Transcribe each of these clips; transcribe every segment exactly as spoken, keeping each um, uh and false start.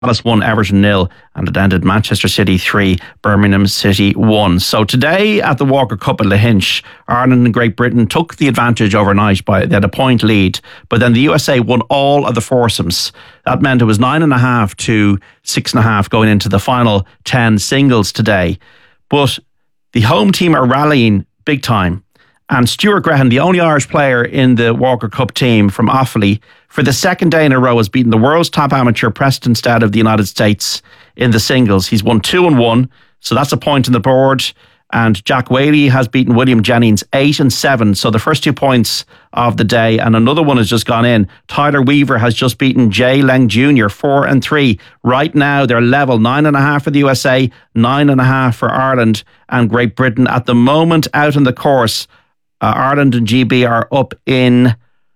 Palace one, Everton nil, and it ended Manchester City three, Birmingham City one. So today at the Walker Cup at Lahinch, Ireland and Great Britain took the advantage overnight by they had a point lead, but then the U S A won all of the foursomes. That meant it was nine and a half to six and a half going into the final ten singles today. But the home team are rallying big time. And Stuart Graham, the only Irish player in the Walker Cup team from Offaly, for the second day in a row has beaten the world's top amateur Preston Stead of the United States in the singles. He's won two and one, so that's a point on the board. And Jack Whaley has beaten William Jennings eight and seven, so the first two points of the day. And another one has just gone in. Tyler Weaver has just beaten Jay Leng Junior four and three. Right now they're level, nine and a half for the U S A, nine and a half for Ireland and Great Britain. At the moment out in the course, uh, Ireland and G B are up in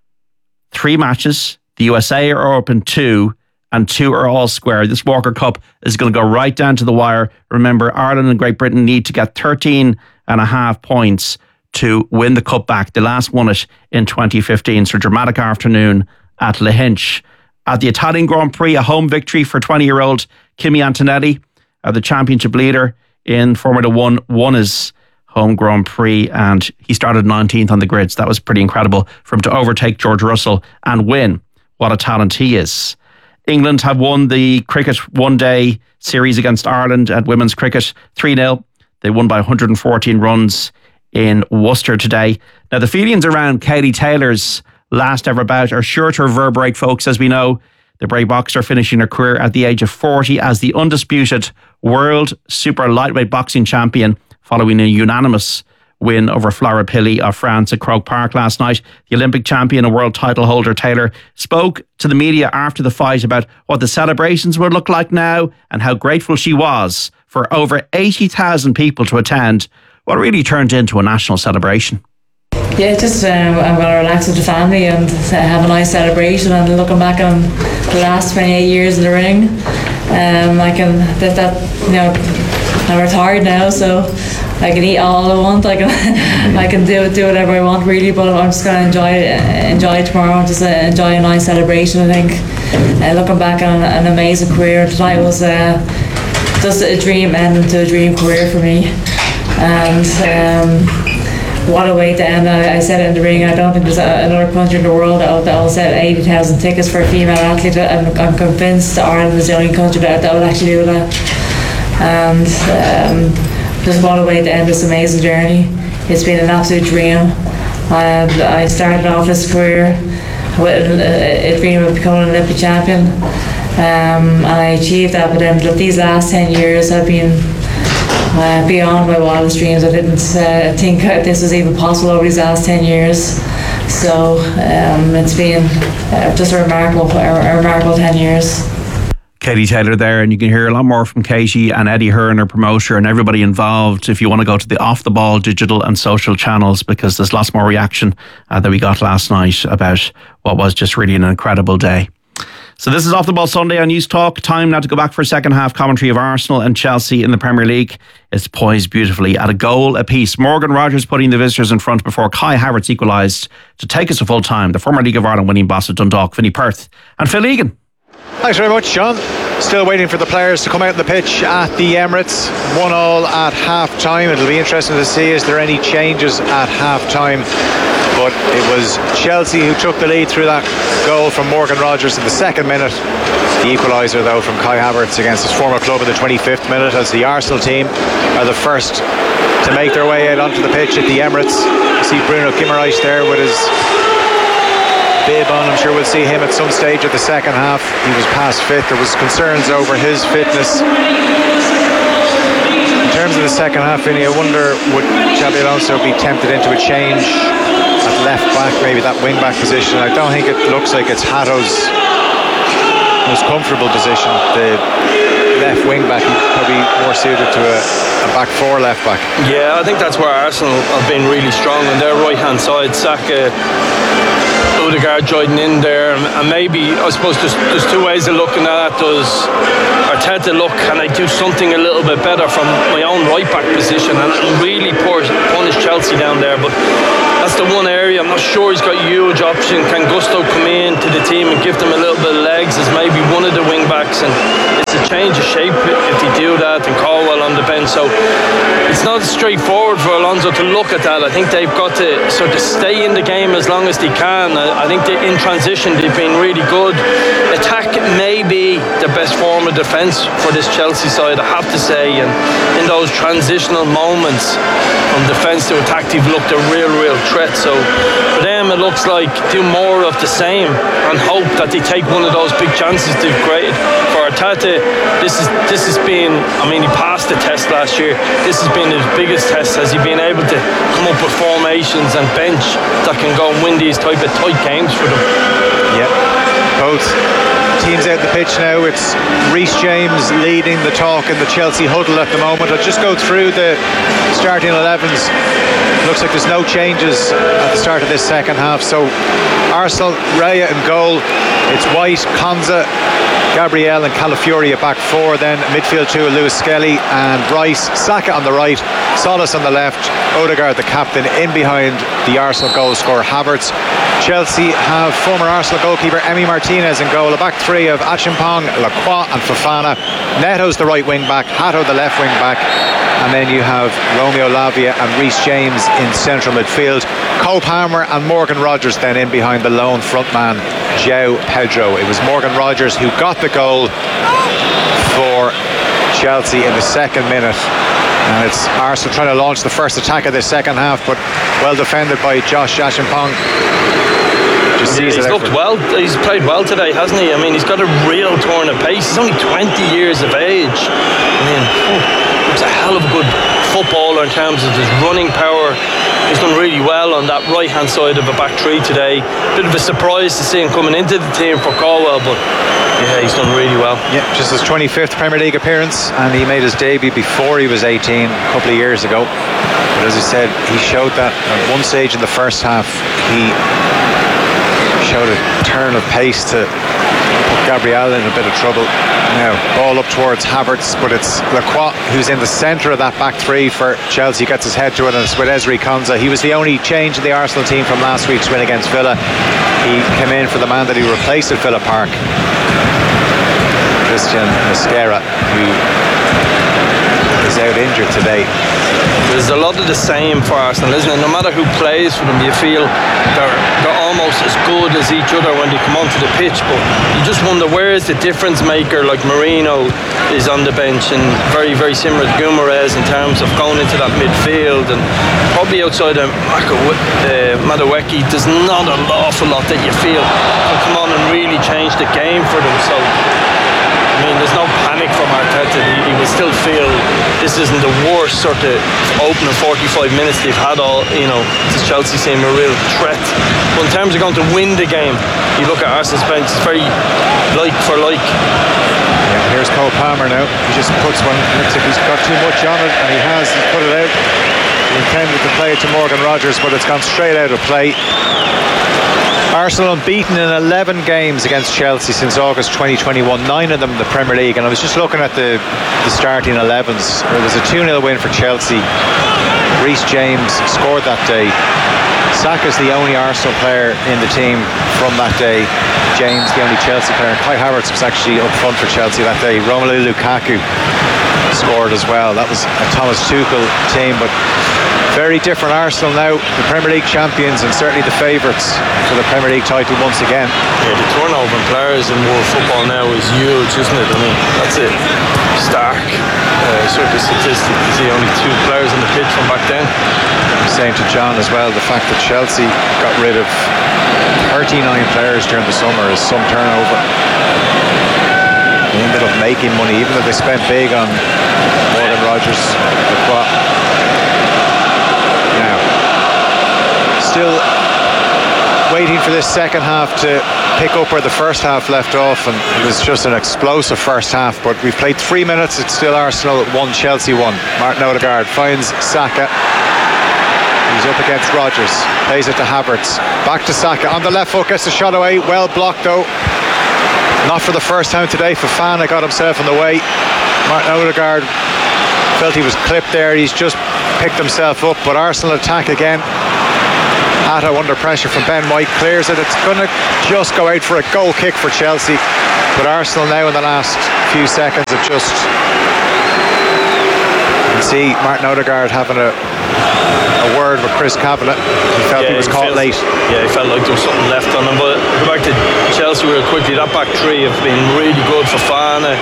three matches. The U S A are up in two, and two are all square. This Walker Cup is going to go right down to the wire. Remember, Ireland and Great Britain need to get thirteen and a half points to win the cup back. They last won it in twenty fifteen. So dramatic afternoon at Lahinch. At the Italian Grand Prix, a home victory for twenty-year-old Kimi Antonelli, uh, the championship leader in Formula One, won his home Grand Prix, and he started nineteenth on the grid. So that was pretty incredible for him to overtake George Russell and win. What a talent he is. England have won the cricket one-day series against Ireland at women's cricket three nil. They won by one hundred fourteen runs in Worcester today. Now, the feelings around Katie Taylor's last ever bout are sure to reverberate, folks. As we know, the Bray boxer finishing her career at the age of forty as the undisputed world super lightweight boxing champion following a unanimous win over Flora Pili of France at Croke Park last night. The Olympic champion and world title holder Taylor spoke to the media after the fight about what the celebrations would look like now and how grateful she was for over eighty thousand people to attend what really turned into a national celebration. Yeah, just uh, I'm going to relax with the family and have a nice celebration, and looking back on the last twenty-eight years in the ring, um, I can, that, that you know, I'm retired now, so I can eat all I want. I can, I can do do whatever I want really. But I'm just gonna enjoy enjoy tomorrow and just uh, enjoy a nice celebration. I think. Uh, looking back on an amazing career, tonight was uh, just a dream ending to a dream career for me. And um, what a way to end! I, I said it in the ring. I don't think there's a, another country in the world that will, that will sell eighty thousand tickets for a female athlete. I'm, I'm convinced Ireland is the only country that, that will actually do that. And um, just what a way to end this amazing journey. It's been an absolute dream. Um, I started off this career with a, a dream of becoming an Olympic champion, um, and I achieved that. But then these last ten years have been uh, beyond my wildest dreams. I didn't uh, think this was even possible over these last ten years. So um, it's been uh, just a remarkable, a remarkable ten years. Katie Taylor there, and you can hear a lot more from Katie and Eddie Hearn, her promoter, and everybody involved if you want to go to the Off the Ball digital and social channels, because there's lots more reaction uh, that we got last night about what was just really an incredible day. So this is Off the Ball Sunday on News Talk. Time now to go back for a second half commentary of Arsenal and Chelsea in the Premier League. It's poised beautifully at a goal apiece. Morgan Rogers putting the visitors in front before Kai Havertz equalised to take us to full time. The former League of Ireland winning boss of Dundalk, Vinnie Perth, and Phil Egan. Thanks very much, John. Still waiting for the players to come out on the pitch at the Emirates. One all at half time. It'll be interesting to see, is there any changes at half time. But it was Chelsea who took the lead through that goal from Morgan Rogers in the second minute. The equaliser, though, from Kai Havertz against his former club in the twenty-fifth minute, as the Arsenal team are the first to make their way out onto the pitch at the Emirates. You see Bruno Guimaraes there with his bib on. I'm sure we'll see him at some stage of the second half. He was past fit. There was concerns over his fitness. In terms of the second half, Vinny, I wonder, would Xabi Alonso be tempted into a change at left back, maybe that wing back position? I don't think it looks like it's Hato's most comfortable position. The left wing back, probably more suited to a, a back four left back. Yeah, I think that's where Arsenal have been really strong on their right hand side. Saka, Odegaard joining in there, and maybe I suppose there's, there's two ways of looking at it. Does Arteta Arteta look, can I do something a little bit better from my own right back position and really pour, punish Chelsea down there? But that's the one area I'm not sure he's got huge option. Can Gusto come in to the team and give them a little bit of legs as maybe one of the wing backs? And it's a change of shape if they do that, and Caldwell on the bench. So it's not straightforward for Alonso to look at that. I think they've got to sort of stay in the game as long as they can. I, I think they, in transition they've been really good. Attack may be the best form of defence for this Chelsea side, I have to say, and in those transitional moments from defence to attack they've looked a real real threat. So for them it looks like do more of the same and hope that they take one of those big chances they've created. For Arteta, this is this has been, I mean, he passed the test last year. This has been his biggest test. Has he been able to come up with formations and bench that can go and win these type of tight games for them? Yeah, both teams out the pitch now. It's Reece James leading the talk in the Chelsea huddle at the moment. I'll just go through the starting elevens. Looks like there's no changes at the start of this second half. So Arsenal, Raya in goal. It's White, Konza, Gabriel and Calafiori at back four. Then midfield two, Lewis Skelly and Rice. Saka on the right, Solis on the left, Odegaard the captain. In behind the Arsenal goal scorer Havertz. Chelsea have former Arsenal goalkeeper Emi Martinez in goal. A back three of Achimpong, Lacroix and Fofana. Neto's the right wing back, Hato the left wing back, and then you have Romeo Lavia and Reece James in central midfield. Cole Palmer and Morgan Rogers then in behind the lone frontman João Pedro. It was Morgan Rogers who got the goal for Chelsea in the second minute, and it's Arsenal trying to launch the first attack of the second half, but well defended by Josh Achimpong. Just yeah, he's looked well. He's played well today, hasn't he? I mean, he's got a real turn of pace. He's only twenty years of age. I mean, oh, he's a hell of a good footballer in terms of his running power. He's done really well on that right hand side of a back three today. Bit of a surprise to see him coming into the team for Caldwell, but yeah, he's done really well. Yeah, just his twenty-fifth Premier League appearance, and he made his debut before he was eighteen a couple of years ago. But as I said, he showed that at one stage in the first half he showed a turn of pace to put Gabriel in a bit of trouble. Now ball up towards Havertz, but it's Lacroix who's in the centre of that back three for Chelsea. Gets his head to it, and it's with Ezri Konza. He was the only change in the Arsenal team from last week's win against Villa. He came in for the man that he replaced at Villa Park, Christian Mosquera, who is out injured today. There's a lot of the same for Arsenal, isn't it? No matter who plays for them, you feel they're, they're almost as good as each other when they come onto the pitch, but you just wonder where is the difference maker. Like Marino is on the bench and very very similar to Guimaraes in terms of going into that midfield, and probably outside of uh, Madueke there's not an awful lot that you feel can come on and really change the game for them. So I mean, there's no panic from Arteta. He, he will still feel this isn't the worst sort of opening forty-five minutes they've had. All, you know, this Chelsea seem a real threat. But in terms of going to win the game, you look at Arsenal's bench, it's very like for like. Yeah, here's Cole Palmer now. He just puts one. Looks like he's got too much on it, and he has. He's put it out. He intended to play it to Morgan Rogers, but it's gone straight out of play. Arsenal unbeaten in eleven games against Chelsea since August twenty twenty-one, nine of them in the Premier League. And I was just looking at the, the starting elevens. It was a two nil win for Chelsea. Reece James scored that day. Saka's the only Arsenal player in the team from that day. James the only Chelsea player. Kai Havertz was actually up front for Chelsea that day. Romelu Lukaku scored as well. That was a Thomas Tuchel team, but very different Arsenal now, the Premier League champions and certainly the favourites for the Premier League title once again. Yeah, the turnover in players in world football now is huge, isn't it? I mean, that's it. Stark uh, sort of statistic to see only two players on the pitch from back then. Same to John as well. The fact that Chelsea got rid of thirty-nine players during the summer is some turnover. They ended up making money, even though they spent big on Morgan Rogers. Now, still waiting for this second half to pick up where the first half left off, and it was just an explosive first half. But we've played three minutes. It's still Arsenal one, Chelsea one. Martin Odegaard finds Saka. He's up against Rogers. Plays it to Havertz. Back to Saka on the left foot. Gets the shot away. Well blocked though. Not for the first time today. Fofana got himself in the way. Martin Odegaard felt he was clipped there. He's just picked himself up, but Arsenal attack again. Hato under pressure from Ben White, clears it. It's going to just go out for a goal kick for Chelsea, but Arsenal now in the last few seconds have just, you can see Martin Odegaard having a a word with Chris Kavanagh. He felt yeah, he was he caught felt, late. Yeah, he felt like there was something left on him. But go back to Chelsea real quickly. That back three have been really good. for Fofana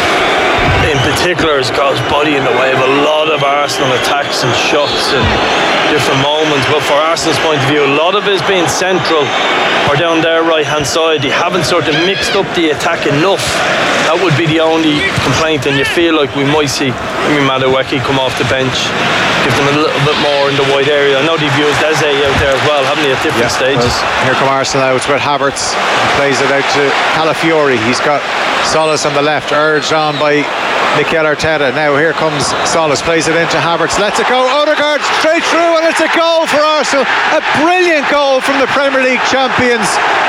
in particular has got his body in the way of a lot of Arsenal attacks and shots and different moments. But for Arsenal's point of view, a lot of it has been central or down their right hand side. They haven't sort of mixed up the attack enough. That would be the only complaint, and you feel like we might see Madueke come off the bench, give them a little bit more in the wide area. I know they've used Eze out there as well, haven't they, at different yeah, stages. Well, here come Arsenal now. It's with Havertz. He plays it out to Calafiori. He's got Solis on the left, urged on by Mikel Arteta. Now here comes Solis, plays it into Havertz, lets it go, Odegaard straight through, and it's a goal for Arsenal. A brilliant goal from the Premier League champions.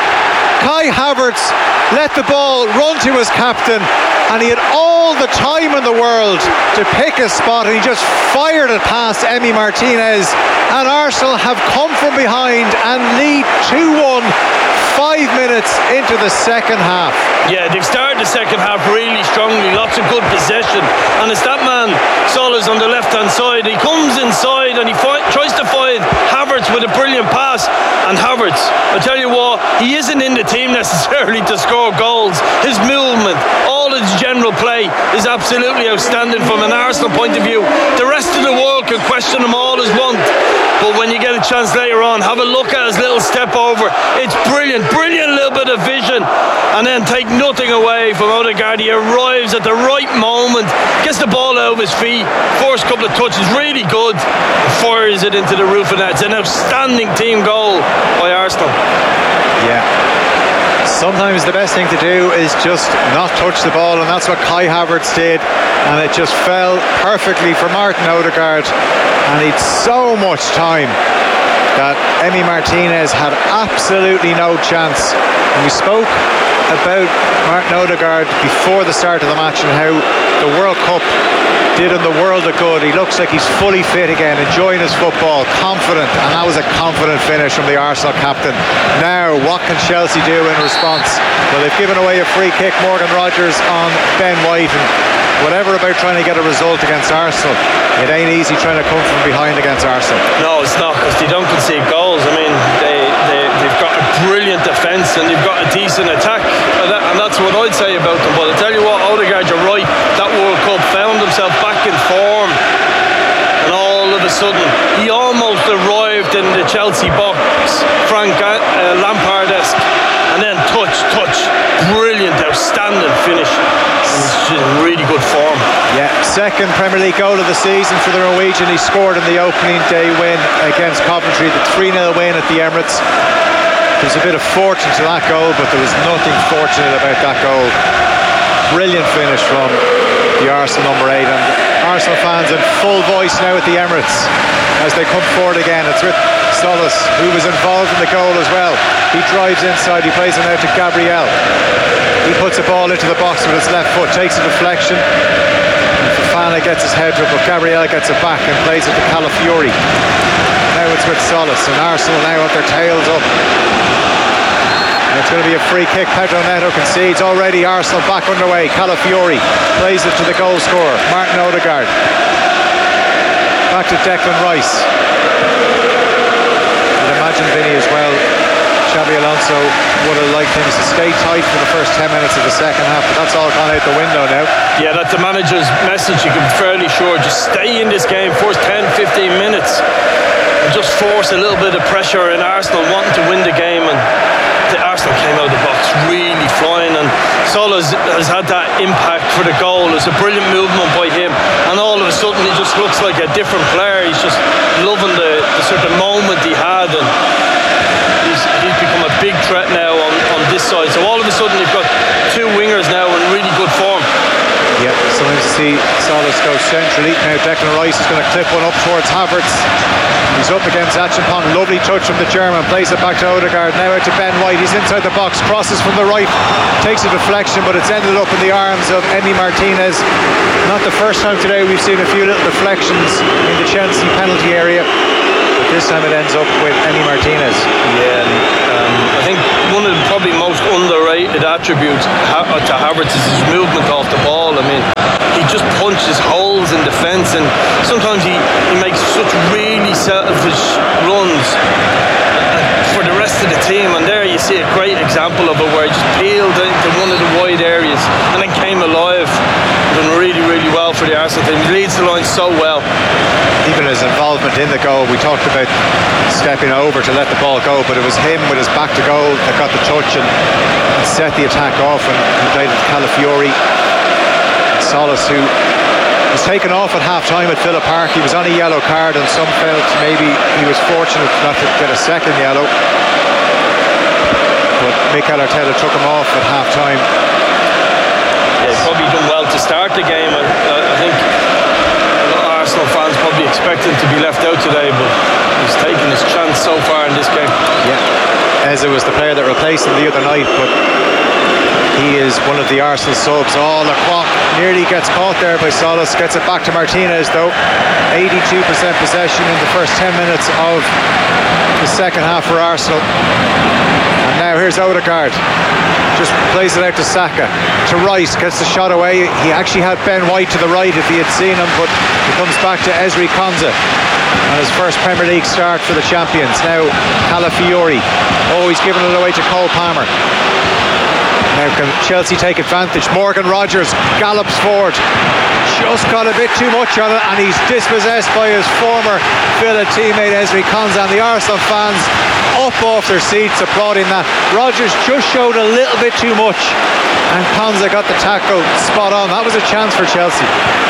Kai Havertz let the ball run to his captain, and he had all the time in the world to pick a spot, and he just fired it past Emi Martinez, and Arsenal have come from behind and lead two one five minutes into the second half. Yeah, they've started the second half really strongly, lots of good possession, and it's that man Solis on the left hand side. He comes inside and he fi- tries to find Havertz with a brilliant pass, and Havertz, I tell you what, he isn't in the team necessarily to score goals. His movement, all his general play is absolutely outstanding from an Arsenal point of view. The rest of the world can question him all as want, but when you get a chance later on, have a look at his little step over. It's brilliant, brilliant little bit of vision, and then take nothing away from Odegaard. He arrives at the right moment, gets the ball out of his feet, first couple of touches really good, fires it into the roof of that. It's an outstanding team goal by Arsenal. Yeah, sometimes the best thing to do is just not touch the ball, and that's what Kai Havertz did, and it just fell perfectly for Martin Odegaard, and he'd so much time that Emi Martinez had absolutely no chance. And we spoke about Martin Odegaard before the start of the match and how the World Cup did him the world of good. He looks like he's fully fit again, enjoying his football, confident, and that was a confident finish from the Arsenal captain. Now, what can Chelsea do in response? Well, they've given away a free kick, Morgan Rogers on Ben White, and whatever about trying to get a result against Arsenal, it ain't easy trying to come from behind against Arsenal. No, it's not, because they don't concede goals. I mean, they, they, they've got a brilliant defence and they've got a decent attack, and, that, and that's what I'd say about them. But I tell you what, Odegaard, you're right, that World Cup found himself back in form, and all of a sudden he almost arrived in the Chelsea box, Frank uh, Lampard-esque, and then touch, touch, brilliant, outstanding finish. He's in really good form. Yeah, second Premier League goal of the season for the Norwegian. He scored in the opening day win against Coventry, the three nil win at the Emirates. There's a bit of fortune to that goal, but there was nothing fortunate about that goal. Brilliant finish from the Arsenal number eight, and Arsenal fans in full voice now at the Emirates as they come forward again. It's with Solis, who was involved in the goal as well. He drives inside, he plays it out to Gabriel. He puts a ball into the box with his left foot, takes a deflection, and Fofana gets his head to it, but Gabriel gets it back and plays it to Calafiori. Now it's with Solis, and Arsenal now have their tails up. And it's going to be a free kick. Pedro Neto concedes already. Arsenal back underway. Calafiori plays it to the goal scorer, Martin Odegaard. Back to Declan Rice. I'd imagine, Vinny, as well, Xabi Alonso would have liked things to stay tight for the first ten minutes of the second half, but that's all gone out the window now. Yeah, that's the manager's message, you can be fairly sure. Just stay in this game first ten fifteen minutes and just force a little bit of pressure in Arsenal wanting to win the game, and the Arsenal came out of the box really flying, and Solis has had that impact for the goal. It's a brilliant movement by him, and all of a sudden he just looks like a different player. He's just loving the, the sort of moment he had, and he's, he's become a big threat now on, on this side. So all of a sudden you've got two wingers now in really good form. Yep, Sometimes you see Solis go centrally. Now Declan Rice is going to clip one up towards Havertz. He's up against Acheampong. Lovely touch from the German. Plays it back to Odegaard. Now out to Ben White. He's inside the box. Crosses from the right. Takes a deflection, but it's ended up in the arms of Emi Martinez. Not the first time today we've seen a few little deflections in the Chelsea penalty area. But this time it ends up with Emi Martinez. Yeah, um, I think one of the probably most underrated attributes to Havertz is his movement off the ball. I mean, he just punches holes in defence, and sometimes he, he makes such really selfish runs for the rest of the team. And there you see a great example of it, where he just peeled into one of the wide areas and then came alive. Done really, really well for the Arsenal team. He leads the line so well. Even his involvement in the goal, we talked about stepping over to let the ball go, but it was him with his back to goal that got the touch and set the attack off, and he played it to Calafiori. Solis, who was taken off at half time at Villa Park. He was on a yellow card, and some felt maybe he was fortunate not to get a second yellow, but Mikel Arteta took him off at half time. Yeah, he's probably done well to start the game. I, I think Arsenal fans probably expect him to be left out today, but he's taken his chance so far in this game. Yeah, Eze was the player that replaced him the other night, but he is one of the Arsenal subs. Oh, Lacroix nearly gets caught there by Solis. Gets it back to Martinez though. eighty-two percent possession in the first ten minutes of the second half for Arsenal. And now here's Odegaard. Just plays it out to Saka. To Rice, gets the shot away. He actually had Ben White to the right if he had seen him, but he comes back to Ezri Konsa on his first Premier League start for the champions. Now Calafiori. Oh, he's given it away to Cole Palmer. Now can Chelsea take advantage? Morgan Rogers gallops forward. Just got a bit too much on it, and he's dispossessed by his former Villa teammate Ezri Konsa, and the Arsenal fans up off their seats applauding that. Rogers just showed a little bit too much, and Konsa got the tackle spot on. That was a chance for Chelsea.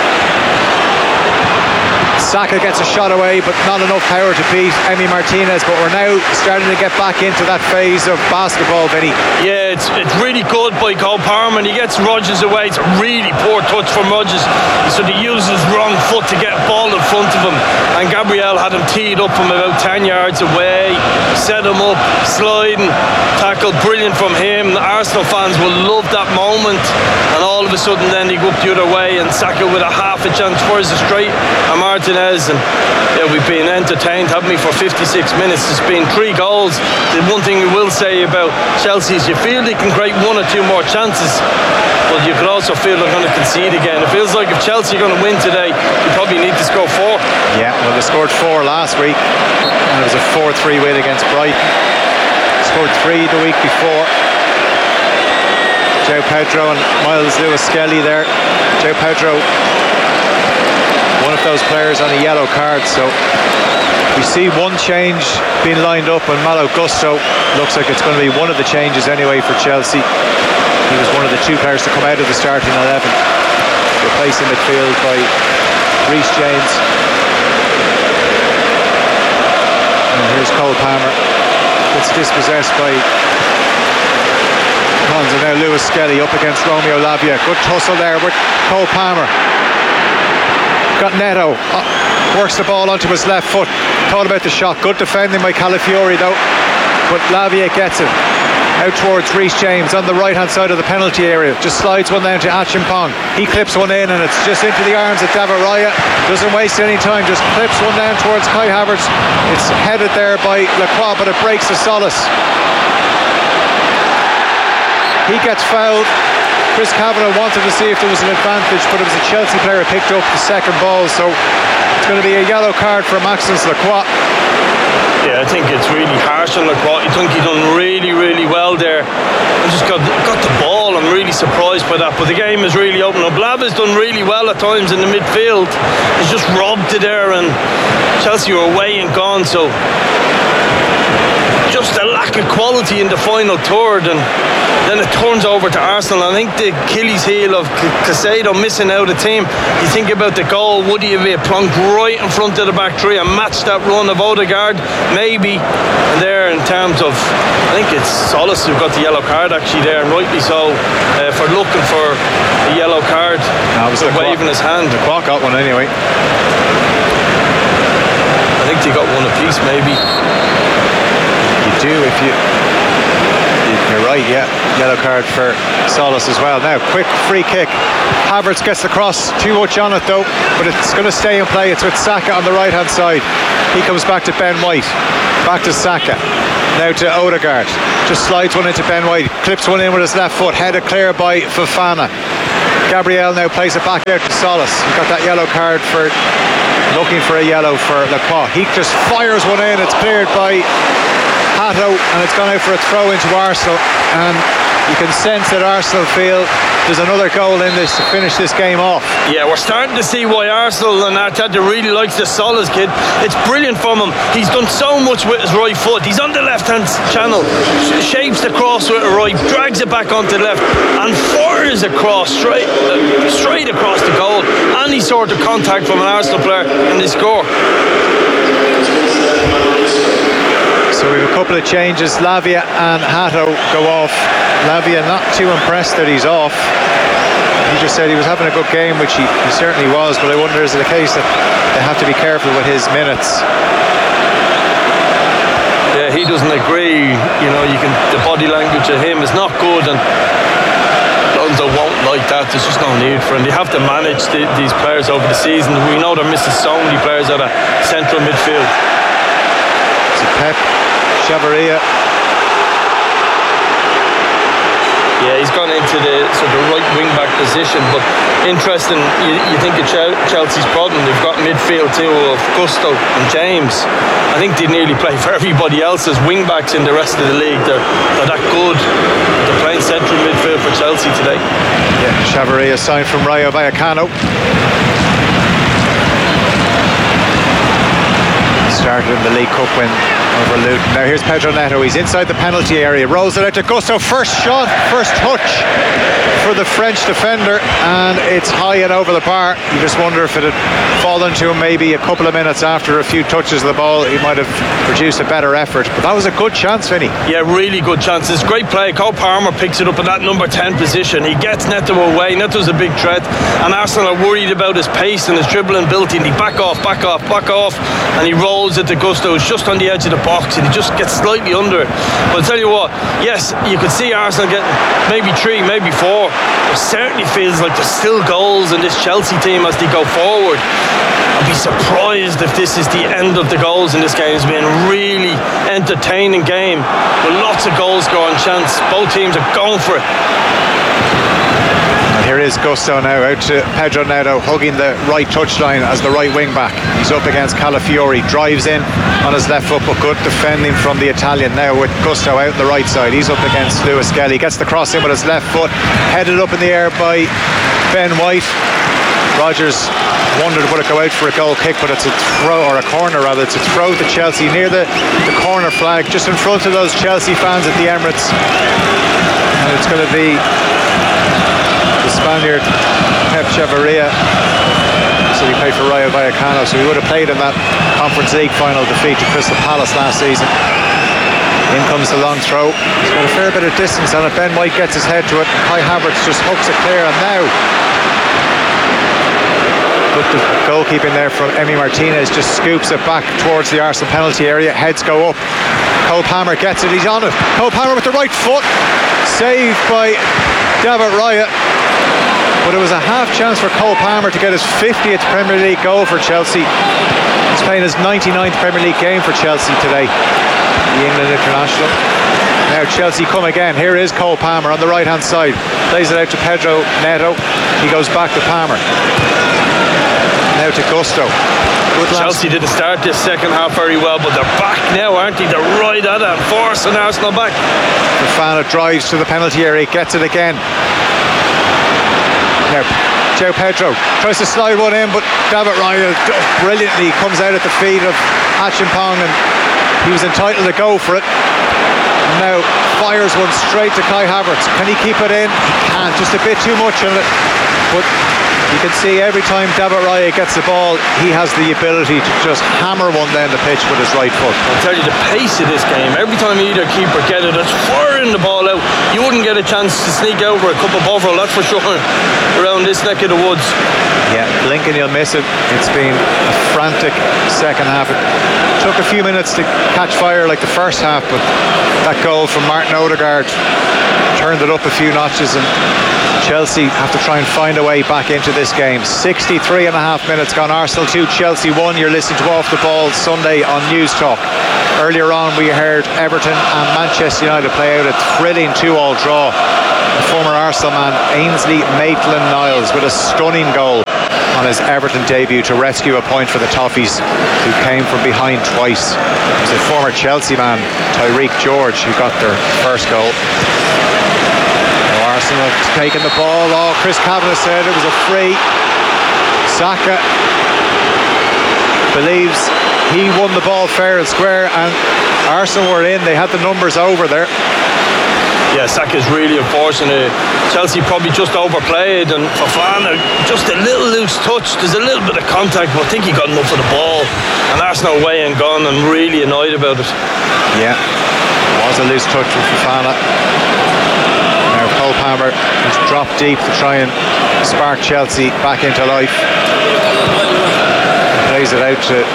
Saka gets a shot away, but not enough power to beat Emi Martinez. But we're now starting to get back into that phase of basketball, Vinny. Yeah, it's it's really good by Cole Palmer, and he gets Rodgers away. It's a really poor touch from Rodgers, so he uses his wrong foot to get ball in front of him, and Gabriel had him teed up from about ten yards away, set him up, sliding, tackle brilliant from him. The Arsenal fans will love that moment, and all of a sudden then they go up the other way, and Saka with a half a chance fires it straight at Martinez. And yeah, we've been entertained, haven't we, for fifty-six minutes. There's been three goals. The one thing we will say about Chelsea is you feel they can create one or two more chances, but you could also feel they're going to concede again. It feels like if Chelsea are going to win today, you probably need to score four. Yeah, well, they scored four last week, and it was a four three win against Brighton. Scored three the week before. João Pedro and Miles Lewis-Skelly there. João Pedro, one of those players on a yellow card, so we see one change being lined up, and Malo Gusto looks like it's going to be one of the changes anyway for Chelsea. He was one of the two players to come out of the starting eleven, replaced in midfield by Reece James. And here's Cole Palmer. Gets dispossessed by Konsa. Now Lewis-Skelly up against Romeo Lavia. Good tussle there with Cole Palmer. Got Neto, uh, works the ball onto his left foot. Thought about the shot. Good defending by Calafiori though, but Lavia gets it out towards Reece James on the right hand side of the penalty area. Just slides one down to Acheampong. He clips one in, and it's just into the arms of David Raya. Doesn't waste any time, just clips one down towards Kai Havertz. It's headed there by Lacroix, but it breaks to Solis. He gets fouled. Chris Kavanagh wanted to see if there was an advantage, but it was a Chelsea player who picked up the second ball, so it's going to be a yellow card for Maxence Lacroix. Yeah, I think it's really harsh on Lacroix. I think he done really, really well there, and just got got the ball. I'm really surprised by that, but the game is really open up. Lava's done really well at times in the midfield. He's just robbed it there, and Chelsea were away and gone, so just a lack of quality in the final third, and then it turns over to Arsenal. I think the Achilles heel of Caicedo missing out a team. You think about the goal, would he have been plunked right in front of the back three and matched that run of Odegaard? Maybe. And there in terms of, I think it's Solis who got the yellow card actually there, and rightly so, uh, for looking for the yellow card. No, it was waving his hand. The clock got one anyway. I think they got one apiece, maybe. You do if you. You're right, yeah. Yellow card for Solis as well. Now, quick free kick. Havertz gets the cross. Too much on it though, but it's going to stay in play. It's with Saka on the right hand side. He comes back to Ben White. Back to Saka. Now to Odegaard. Just slides one into Ben White. Clips one in with his left foot. Headed clear by Fofana. Gabriel now plays it back out to Solis. He got that yellow card for looking for a yellow for Lacroix. He just fires one in. It's cleared by Hato, and it's gone out for a throw into Arsenal, and you can sense that Arsenal feel there's another goal in this to finish this game off. Yeah, we're starting to see why Arsenal and Arteta really likes the Solis kid. It's brilliant from him. He's done so much with his right foot. He's on the left hand channel, shapes the cross with the right, drags it back onto the left, and fires across straight uh, straight across the goal. Any sort of contact from an Arsenal player and they score. So we have a couple of changes. Lavia and Hato go off. Lavia not too impressed that he's off. He just said he was having a good game, which he, he certainly was, but I wonder, is it a case that they have to be careful with his minutes? Yeah, he doesn't agree. You know, you can the body language of him is not good, and Lonzo won't like that. There's just no need for him. They have to manage the, these players over the season. We know they're missing so many players out of central midfield. So Pep Chavarria. Yeah, he's gone into the sort of right wing back position, but interesting, you, you think of Chelsea's problem, they've got midfield too of Gusto and James. I think they nearly play for everybody else's wing backs in the rest of the league. They're, they're that good. They're playing central midfield for Chelsea today. Yeah, Chavarria signed from Rayo Vallecano. Started in the League Cup win over Luton. Now here's Pedro Neto. He's inside the penalty area. Rolls it out to Gusto. First shot, first touch for the French defender, and it's high and over the bar. You just wonder if it had fallen to him maybe a couple of minutes after a few touches of the ball, he might have produced a better effort. But that was a good chance, Vinny. Yeah, really good chance. It's great play. Cole Palmer picks it up in that number ten position. He gets Neto away. Neto's a big threat, and Arsenal are worried about his pace and his dribbling ability, and he back off, back off, back off, and he rolls it to Gusto. It's just on the edge of the box, and he just gets slightly under it. But I'll tell you what, yes, you could see Arsenal getting maybe three, maybe four. It certainly feels like there's still goals in this Chelsea team as they go forward. I'd be surprised if this is the end of the goals in this game. It's been a really entertaining game with lots of goals scoring chance. Both teams are going for it. Here is Gusto now out to Pedro Neto, hugging the right touchline as the right wing back. He's up against Calafiori, drives in on his left foot, but good defending from the Italian now with Gusto out the right side. He's up against Lewis Kelly, gets the cross in with his left foot, headed up in the air by Ben White. Rodgers wondered would it go out for a goal kick, but it's a throw, or a corner rather. It's a throw to Chelsea near the, the corner flag, just in front of those Chelsea fans at the Emirates, and it's going to be the Spaniard Pep Chavarria. So he played for Rayo Vallecano, so he would have played in that Conference League final defeat to Crystal Palace last season. In comes the long throw. He's got a fair bit of distance on it. Ben White gets his head to it. Kai Havertz just hooks it clear, and now with the goalkeeping there from Emi Martinez, just scoops it back towards the Arsenal penalty area. Heads go up. Cole Palmer gets it. He's on it. Cole Palmer with the right foot. Saved by David Raya. But it was a half chance for Cole Palmer to get his fiftieth Premier League goal for Chelsea. He's playing his ninety-ninth Premier League game for Chelsea today, the England international. Now Chelsea come again. Here is Cole Palmer on the right hand side. Plays it out to Pedro Neto. He goes back to Palmer. Now to Gusto. Chelsea didn't start this second half very well, but they're back now, aren't they? They're right at it and forcing Arsenal back. Fofana drives to the penalty area, gets it again. Now João Pedro tries to slide one in, but David Raya brilliantly comes out at the feet of Achimpong, and he was entitled to go for it. And now fires one straight to Kai Havertz. Can he keep it in? He can't, just a bit too much on it, but You can see every time David Raya gets the ball, he has the ability to just hammer one down the pitch with his right foot. I'll tell you the pace of this game. Every time either keeper get it, it's firing the ball out. You wouldn't get a chance to sneak over a cup of Bovril, that's for sure, around this neck of the woods. Yeah, Lincoln, you'll miss it. It's been a frantic second half. It took a few minutes to catch fire like the first half, but that goal from Martin Odegaard turned it up a few notches, and Chelsea have to try and find a way back into this game. sixty-three and a half minutes gone. Arsenal two, Chelsea one. You're listening to Off the Ball Sunday on News Talk. Earlier on we heard Everton and Manchester United play out a thrilling two all draw. The former Arsenal man Ainsley Maitland-Niles with a stunning goal on his Everton debut to rescue a point for the Toffees, who came from behind twice. It was the former Chelsea man Tyreek George who got their first goal. Arsenal have taken the ball. Oh, Chris Kavanagh said it was a free. Saka believes he won the ball fair and square, and Arsenal were in. They had the numbers over there. Yeah, Saka's really unfortunate. Chelsea probably just overplayed, and Fofana just a little loose touch. There's a little bit of contact, but I think he got enough of the ball, and Arsenal away and gone. I'm really annoyed about it. Yeah, it was a loose touch with Fofana. Now Cole Palmer has dropped deep to try and spark Chelsea back into life. Plays it out to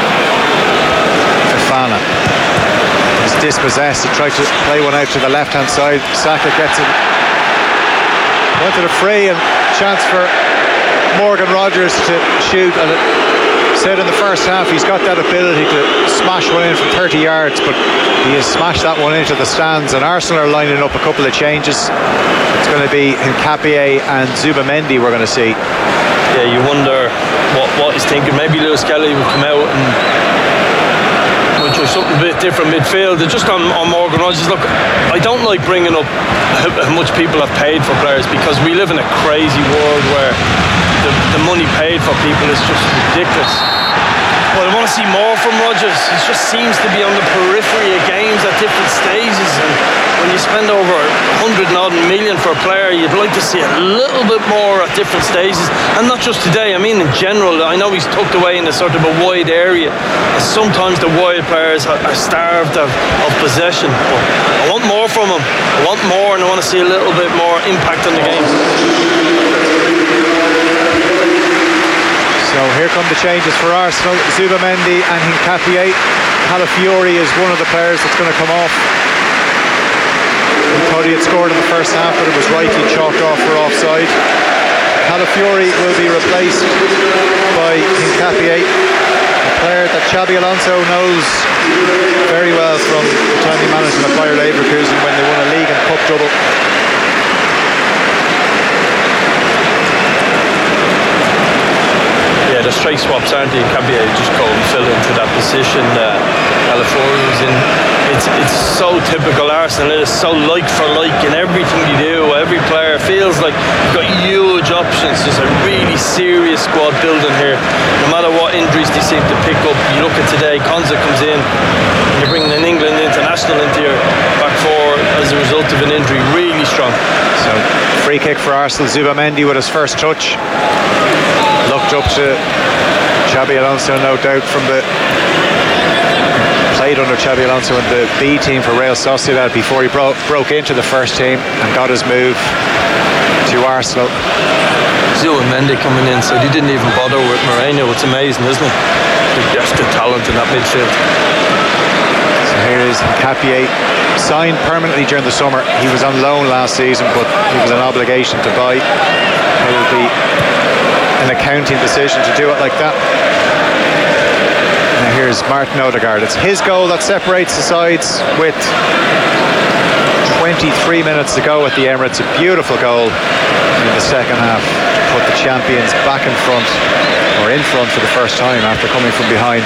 Fofana. He's dispossessed. He tried to play one out to the left hand side. Saka gets it. Wanted a free and chance for Morgan Rogers to shoot, and it said in the first half he's got that ability to smash one in from thirty yards, but he has smashed that one into the stands. And Arsenal are lining up a couple of changes. It's going to be Nkapie and Zubamendi we're going to see. Yeah, you wonder what, what he's thinking. Maybe Lewis Kelly will come out and which was something a bit different midfield. Just on, on Morgan Rogers, look, I don't like bringing up how, how much people have paid for players, because we live in a crazy world where the, the money paid for people is just ridiculous. But I want to see more from Rodgers. He just seems to be on the periphery of games at different stages, and when you spend over a hundred and odd million for a player, you'd like to see a little bit more at different stages, and not just today. I mean in general. I know he's tucked away in a sort of a wide area. Sometimes the wide players are starved of, of possession, but I want more from him. I want more, and I want to see a little bit more impact on the game. So here come the changes for Arsenal. Zubamendi and Nkapie. Calafiori is one of the players that's going to come off. We thought he had scored in the first half, but it was rightly chalked off for offside. Calafiori will be replaced by Nkapie, a player that Xabi Alonso knows very well from the time he managed the Bayer Leverkusen when they won a league and cup double. Yeah, the straight swaps aren't they? Nkapie just go and fill into that position. Uh, Calafiori is in. It's it's so typical Arsenal. It is so like for like in everything you do. Every player feels like you've got huge options. There's a really serious squad building here. No matter what injuries they seem to pick up. You look at today, Konza comes in, and you're bringing an England international into your back four as a result of an injury. Really strong. So free kick for Arsenal. Zubamendi with his first touch. Looked up to Xabi Alonso, no doubt, from the played under Xabi Alonso in the B team for Real Sociedad before he bro- broke into the first team and got his move to Arsenal. Zubamendi coming in, so he didn't even bother with Moreno. It's amazing, isn't it? There's the talent in that midfield. So here is Nkapie, signed permanently during the summer. He was on loan last season, but it was an obligation to buy. It will be an accounting decision to do it like that. Now here's Martin Odegaard. It's his goal that separates the sides with twenty-three minutes to go at the Emirates. A beautiful goal in the second half to put the champions back in front, or in front for the first time after coming from behind.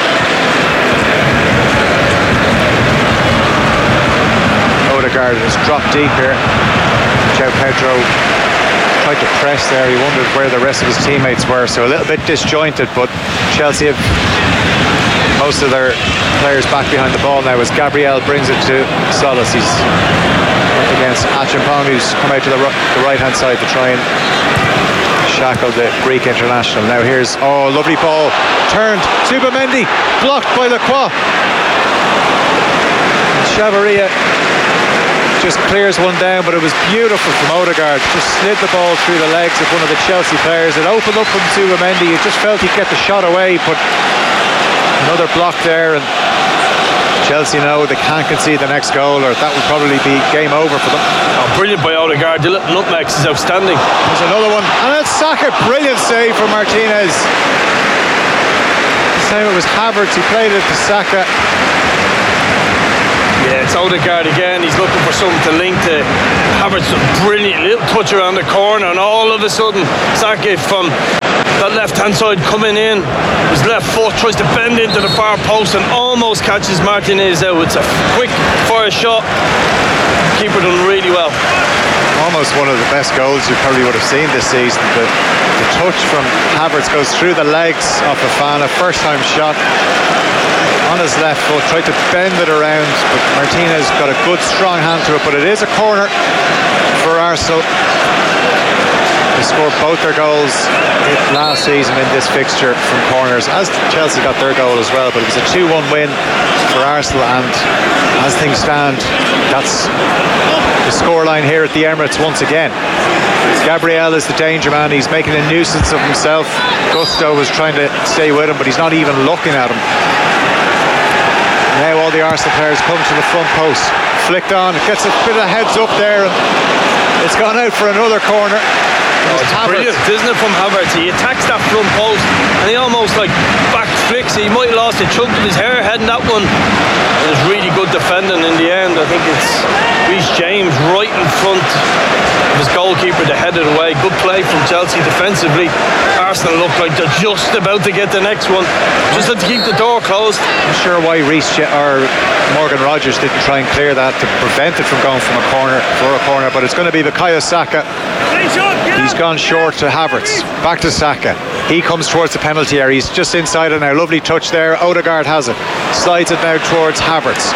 Odegaard has dropped deep here. João Pedro tried to press there. He wondered where the rest of his teammates were, so a little bit disjointed, but Chelsea have most of their players back behind the ball now as Gabriel brings it to Solis. He's up against Achimpong, who's come out to the, r- the right hand side to try and Xhaka, the Greek international. Now here's, oh, lovely ball, turned, Zubamendi, blocked by Lacroix. Chavarria just clears one down, but it was beautiful from Odegaard. Just slid the ball through the legs of one of the Chelsea players. It opened up from Zubamendi. You just felt he'd get the shot away, but another block there, and Chelsea know they can't concede the next goal, or that would probably be game over for them. Oh, brilliant by Odegaard. The little nutmegs is outstanding. There's another one, and it's Saka. Brilliant save from Martinez. This time it was Havertz. He played it to Saka. Yeah, it's Odegaard again. He's looking for something to link to Havertz. A brilliant little touch around the corner, and all of a sudden Saka from that left hand side coming in, his left foot tries to bend into the far post and almost catches Martinez out. It's a quick fire shot. Keeper done really well. Almost one of the best goals you probably would have seen this season. The, the touch from Havertz goes through the legs of Fofana. First time shot on his left foot, tried to bend it around, but Martinez got a good strong hand to it. But it is a corner for Arsenal. They scored both their goals last season in this fixture from corners, as Chelsea got their goal as well. But it was a two one win for Arsenal, and as things stand, that's the scoreline here at the Emirates once again. Gabriel is the danger man. He's making a nuisance of himself. Gusto was trying to stay with him, but he's not even looking at him. Now all the Arsenal players come to the front post. Flicked on, it gets a bit of heads up there, and it's gone out for another corner. Oh, it's brilliant, isn't it, from Havertz? He attacks that front post and he almost like back flicks. He might have lost a chunk of his hair heading that one. It was really good defending in the end. I think it's Reece James right in front of his goalkeeper to head it away. Good play from Chelsea defensively. Arsenal look like they're just about to get the next one. Just had to keep the door closed. I'm not sure why Reece Je- or Morgan Rogers didn't try and clear that to prevent it from going from a corner for a corner, but it's going to be Bukayo Saka. He's gone short to Havertz. Back to Saka. He comes towards the penalty area. He's just inside it now. Lovely touch there. Odegaard has it. Slides it now towards Havertz.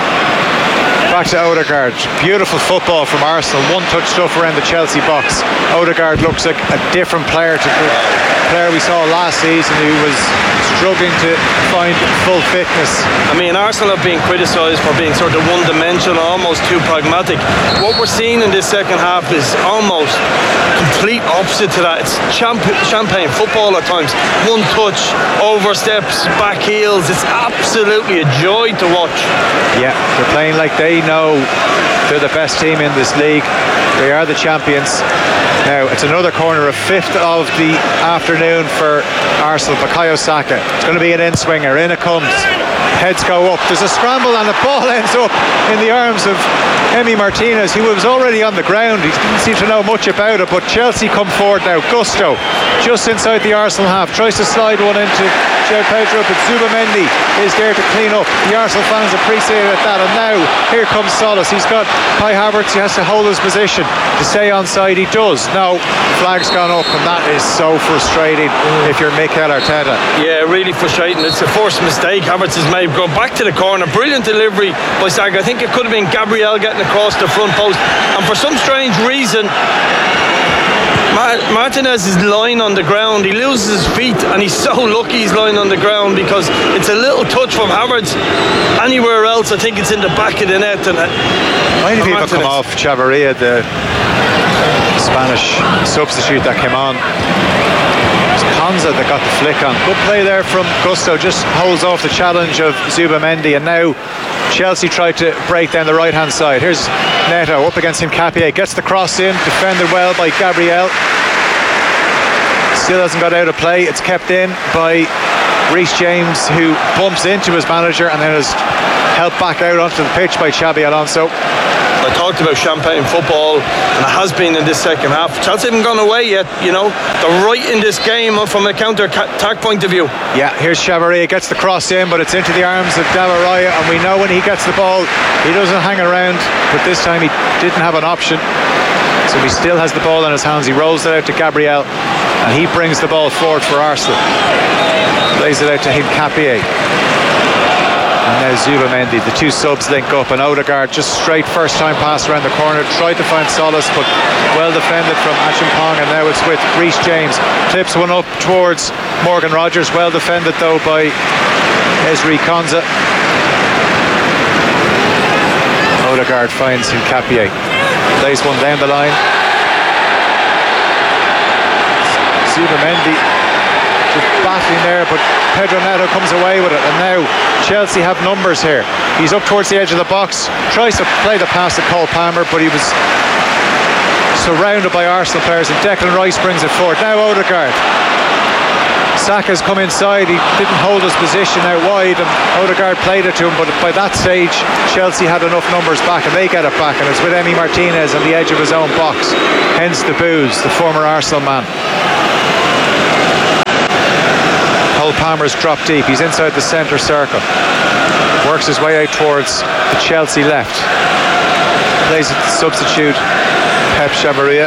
Back to Odegaard. Beautiful football from Arsenal. One touch stuff around the Chelsea box. Odegaard looks like a different player to the player we saw last season, who was struggling to find full fitness. I mean, Arsenal have been criticised for being sort of one-dimensional, almost too pragmatic. What we're seeing in this second half is almost complete opposite to that. It's champ- champagne football at times. One touch, oversteps, back heels. It's absolutely a joy to watch. Yeah, they're playing like they know they're the best team in this league. They are the champions. Now it's another corner, a fifth of the afternoon for Arsenal. Bukayo Saka. It's going to be an in-swinger. In it comes. Heads go up. There's a scramble and the ball ends up in the arms of Emi Martinez, who was already on the ground. He didn't seem to know much about it, but Chelsea come forward now. Gusto just inside the Arsenal half tries to slide one into João Pedro, but Zubamendi is there to clean up. The Arsenal fans appreciated that, and now here comes Solis. He's got Kai Havertz. He has to hold his position to stay onside. He does. No, flag's gone up, and that is so frustrating if you're Mikel Arteta. Yeah, really frustrating. It's the first mistake Havertz has made. Go back to the corner. Brilliant delivery by Saka. I think it could have been Gabriel getting across the front post, and for some strange reason Martinez is lying on the ground. He loses his feet, and he's so lucky he's lying on the ground, because it's a little touch from Havertz. Anywhere else, I think it's in the back of the net. And might have even come off Chavarria, the Spanish substitute that came on. It's Konza that got the flick on. Good play there from Gusto. Just holds off the challenge of Zubamendi, and now Chelsea tried to break down the right hand side. Here's Neto up against Nkapie, gets the cross in, defended well by Gabriel. Still hasn't got out of play. It's kept in by Reece James, who bumps into his manager and then is helped back out onto the pitch by Xabi Alonso. I talked about champagne football, and it has been in this second half. Chelsea haven't gone away yet, you know. They're right in this game from a counter-attack point of view. Yeah, here's Chavarria, gets the cross in, but it's into the arms of David Raya, and we know when he gets the ball, he doesn't hang around, but this time he didn't have an option. So he still has the ball in his hands. He rolls it out to Gabriel, and he brings the ball forward for Arsenal. Plays it out to Nkapie. And now Zubamendi, the two subs link up, and Odegaard just straight first time pass around the corner, tried to find solace, but well defended from Achimpong, and now it's with Reece James, clips one up towards Morgan Rogers, well defended though by Ezri Konsa. Odegaard finds Hincapié, plays one down the line. Zubamendi just battling there, but Pedro Neto comes away with it, and now Chelsea have numbers here. He's up towards the edge of the box, tries to play the pass to Cole Palmer, but he was surrounded by Arsenal players, and Declan Rice brings it forward. Now Odegaard. Saka's come inside, he didn't hold his position out wide, and Odegaard played it to him, but by that stage Chelsea had enough numbers back, and they get it back, and it's with Emi Martinez on the edge of his own box, hence the boos, the former Arsenal man. Cole Palmer's dropped deep, he's inside the centre circle, works his way out towards the Chelsea left, plays it to substitute Pep Chamaria.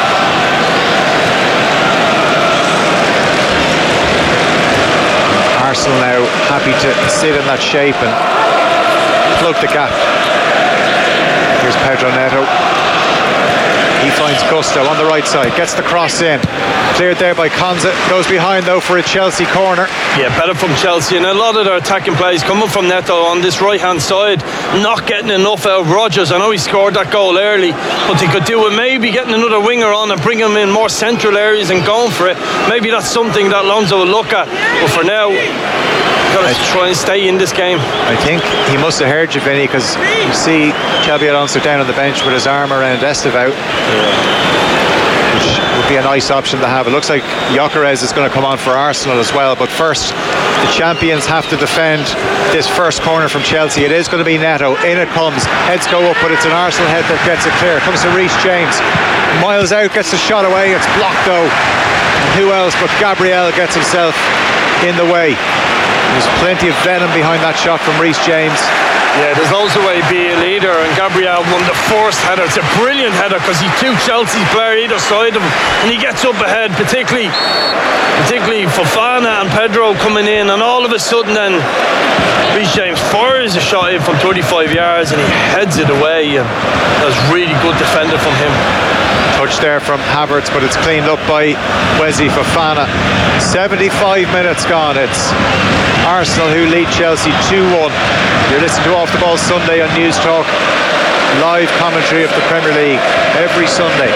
Arsenal now happy to sit in that shape and plug the gap. Here's Pedro Neto. He finds Gusto on the right side, gets the cross in, cleared there by Konsa, goes behind though for a Chelsea corner. Yeah, better from Chelsea, and a lot of their attacking plays coming from Neto on this right hand side, not getting enough out of Rodgers. I know he scored that goal early, but they could do with maybe getting another winger on and bring him in more central areas and going for it. Maybe that's something that Lonzo will look at, but for now got to try and stay in this game. I think he must have heard you, Vinny, because you see Xabi Alonso down on the bench with his arm around Estevao, which would be a nice option to have. It looks like Gyökeres is going to come on for Arsenal as well, but first the champions have to defend this first corner from Chelsea. It is going to be Neto, in it comes, heads go up, but it's an Arsenal head that gets it clear. Comes to Reece James, miles out, gets the shot away, it's blocked though, and who else but Gabriel gets himself in the way. There's plenty of venom behind that shot from Reece James. Yeah, there's also a be a leader, and Gabriel won the first header. It's a brilliant header because he two Chelsea player either side of him, and he gets up ahead, particularly particularly Fofana and Pedro coming in, and all of a sudden then Reece James fires a shot in from thirty-five yards and he heads it away, and that's really good defender from him. Touch there from Havertz, but it's cleaned up by Wesley Fofana. seventy-five minutes gone. It's Arsenal who lead Chelsea two one. You're listening to Off the Ball Sunday on News Talk. Live commentary of the Premier League every Sunday.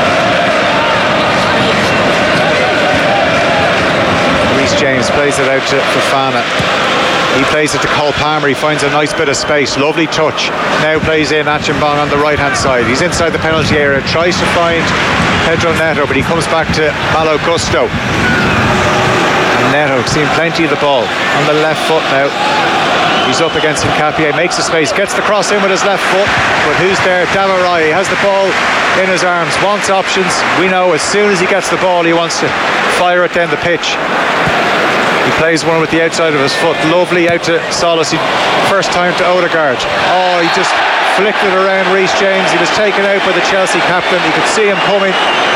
Reece James plays it out to Fofana. He plays it to Cole Palmer. He finds a nice bit of space. Lovely touch. Now plays in Achimbong on the right hand side. He's inside the penalty area. Tries to find Pedro Neto, but he comes back to Malo Gusto. And Neto seen plenty of the ball on the left foot now. He's up against Hincapié, makes the space, gets the cross in with his left foot, but who's there? Davarai has the ball in his arms, wants options. We know as soon as he gets the ball he wants to fire it down the pitch. He plays one with the outside of his foot, lovely out to Solis, first time to Odegaard. Oh, he just flicked it around Reece James. He was taken out by the Chelsea captain, you could see him coming.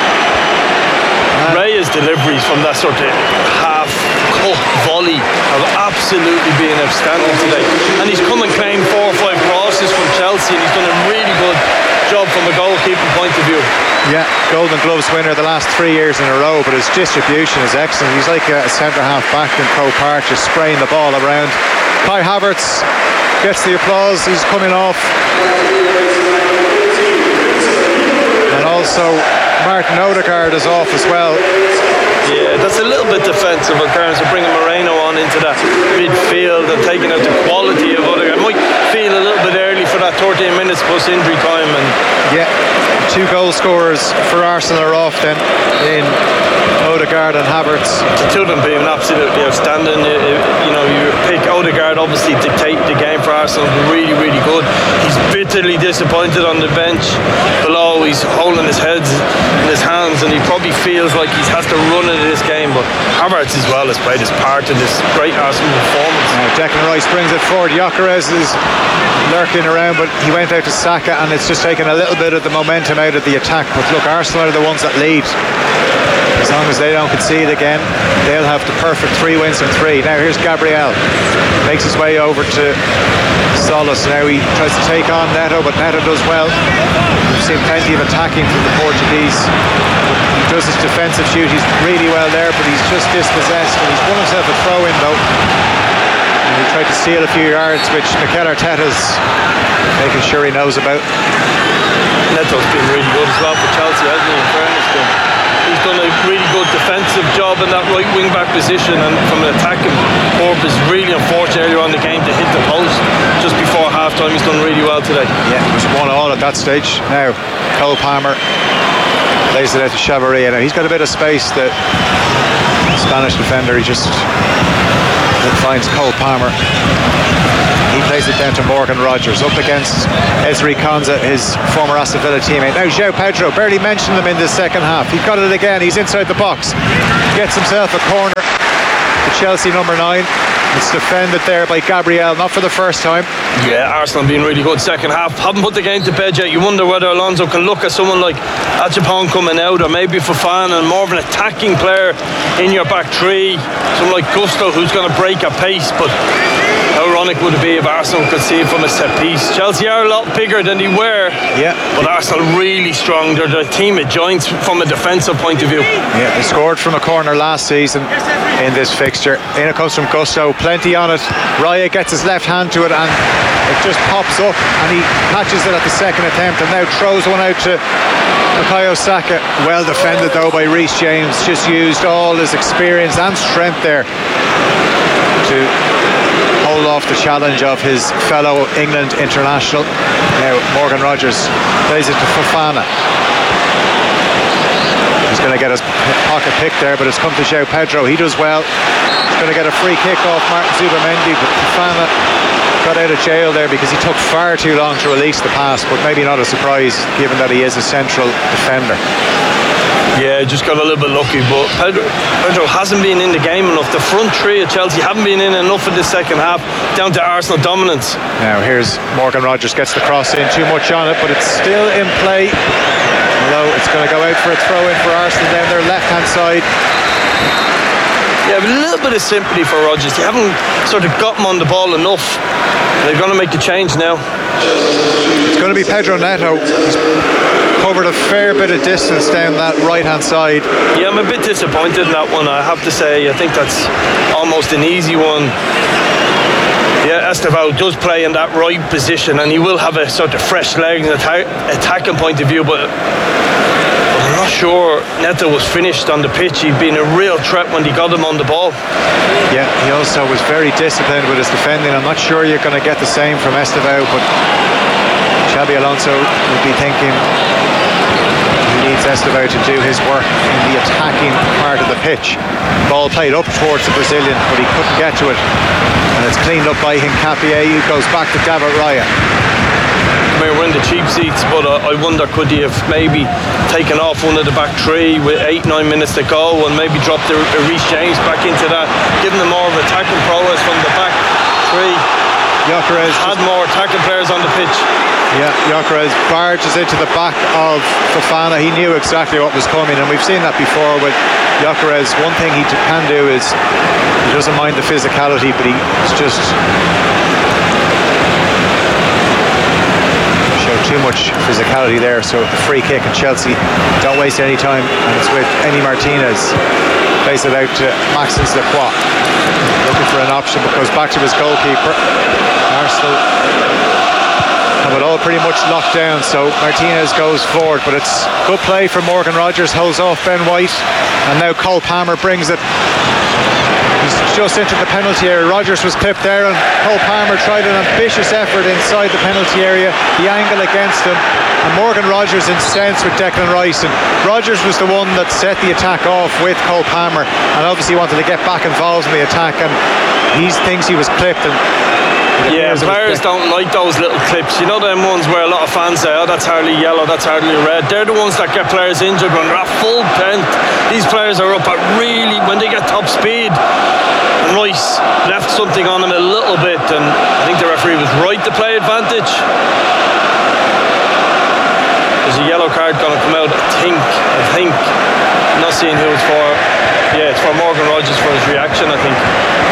Ray's deliveries from that sort of half cut volley have absolutely been outstanding today, and he's come and claimed four or five crosses from Chelsea, and he's done a really good job from a goalkeeping point of view. Yeah, Golden Gloves winner the last three years in a row, but his distribution is excellent. He's like a centre half back in Croke Park, just spraying the ball around. Kai Havertz gets the applause, he's coming off, and also Martin Odegaard is off as well. Yeah, that's a little bit defensive in terms of bringing Moreno on into that midfield and taking out the quality of Odegaard. Might feel a little bit early for that thirteen minutes plus injury time. And yeah, two goal scorers for Arsenal are off then in Odegaard and Havertz. The two of them being absolutely outstanding. You, you know, you pick Odegaard, obviously dictate the game for Arsenal, really, really good. He's bitterly disappointed on the bench below. He's holding his head in his hands, and he probably feels like he has to run into this game. But Havertz as well has played his part in this great Arsenal performance. Now Declan Rice brings it forward. Gyökeres is lurking around, but he went out to Saka, and it's just taken a little bit of the momentum out of the attack. But look, Arsenal are the ones that lead. As long as they don't concede again, they'll have the perfect three wins from three. Now here's Gabriel, makes his way over to Solis. Now he tries to take on Neto, but Neto does well. We've seen plenty of attacking from the Portuguese. He does his defensive duties really well there, but he's just dispossessed, and he's won himself a throw-in though. And he tried to steal a few yards, which Mikel Arteta's making sure he knows about. Neto's been really good as well for Chelsea, hasn't he? In fairness to him, he's done a really good defensive job in that right wing back position, and from an attacking purpose, really unfortunate earlier on in the game to hit the post just before half time. He's done really well today. Yeah, it was one all at that stage. Now Cole Palmer lays it out to Chavarria. Now he's got a bit of space. The Spanish defender, he just finds Cole Palmer. He plays it down to Morgan Rogers up against Ezri Konsa, his former Aston Villa teammate. Now João Pedro, barely mentioned him in the second half. He got it again. He's inside the box, gets himself a corner. The Chelsea number nine. It's defended there by Gabriel, not for the first time. Yeah, Arsenal being really good second half. Haven't put the game to bed yet. You wonder whether Alonso can look at someone like Achapon coming out, or maybe Fofana, and more of an attacking player in your back three. Someone like Gusto who's going to break at pace. But how ironic would it be if Arsenal could see it from a set piece? Chelsea are a lot bigger than they were. Yeah. But Arsenal really strong. They're the team of giants from a defensive point of view. Yeah, they scored from a corner last season in this fixture. In it comes from Gusto. Plenty on it. Raya gets his left hand to it, and it just pops up, and he catches it at the second attempt, and now throws one out to Bukayo Saka. Well defended though by Reece James. Just used all his experience and strength there to hold off the challenge of his fellow England international. Now Morgan Rogers plays it to Fofana. He's going to get his pocket pick there, but it's come to João Pedro. He does well. He's going to get a free kick off Martin Zubamendi, but Fofana got out of jail there because he took far too long to release the pass, but maybe not a surprise given that he is a central defender. Yeah, just got a little bit lucky, but Pedro, Pedro hasn't been in the game enough. The front three of Chelsea haven't been in enough in the second half, down to Arsenal dominance. Now here's Morgan Rogers, gets the cross in, too much on it, but it's still in play. Although it's going to go out for a throw-in for Arsenal down their left-hand side. Yeah, a little bit of sympathy for Rodgers. They haven't sort of got him on the ball enough. They're going to make the change now. It's going to be Pedro Neto. He's covered a fair bit of distance down that right-hand side. Yeah, I'm a bit disappointed in that one, I have to say. I think that's almost an easy one. Yeah, Estevao does play in that right position, and he will have a sort of fresh leg and attack, attacking point of view, but I'm not sure Neto was finished on the pitch. He'd been a real threat when he got him on the ball. Yeah, he also was very disciplined with his defending. I'm not sure you're going to get the same from Estevao, but Xabi Alonso would be thinking he needs Estevao to do his work in the attacking part of the pitch. Ball played up towards the Brazilian, but he couldn't get to it. And it's cleaned up by Hincapié, who goes back to David Raya. We're in the cheap seats, but uh, I wonder could he have maybe taken off one of the back three with eight, nine minutes to go, and maybe dropped the, the Reece James back into that, giving them more of attacking prowess from the back three. Gyökeres had more attacking players on the pitch. Yeah, Gyökeres barges into the back of Fofana. He knew exactly what was coming, and we've seen that before with Gyökeres. One thing he can do is he doesn't mind the physicality, but he's just showed too much physicality there. So the free kick, and Chelsea don't waste any time, and it's with Emi Martinez. Plays it out to Maxence Lacroix, looking for an option, but goes back to his goalkeeper. Arsenal have it all pretty much locked down, so Martinez goes forward, but it's good play from Morgan Rogers, holds off Ben White, and now Cole Palmer brings it. He's just into the penalty area. Rogers was clipped there, and Cole Palmer tried an ambitious effort inside the penalty area, the angle against him, and Morgan Rogers incensed with Declan Rice, and Rogers was the one that set the attack off with Cole Palmer, and obviously wanted to get back involved in the attack, and he thinks he was clipped, and yeah, players don't like those little clips. You know them ones where a lot of fans say, oh, that's hardly yellow, that's hardly red. They're the ones that get players injured when they're at full pent. These players are up at really, when they get top speed. And Rice left something on him a little bit, and I think the referee was right to play advantage. Because he a yellow card going to come out. I think, I think, I'm not seeing who it's for. Yeah, it's for Morgan Rogers for his reaction, I think.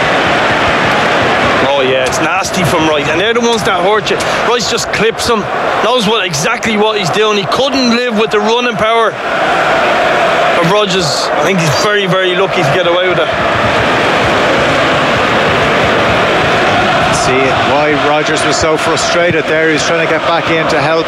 Oh yeah, it's nasty from Wright, and they're the ones that hurt you. Rice just clips him, knows what exactly what he's doing. He couldn't live with the running power of Rogers. I think he's very, very lucky to get away with it. See why Rogers was so frustrated there. He's trying to get back in to help